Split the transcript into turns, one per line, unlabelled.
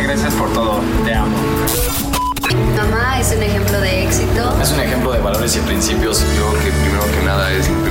gracias por todo. Te amo.
Mi mamá es un ejemplo de éxito.
Es un ejemplo de valores y principios.
Yo creo que primero que nada es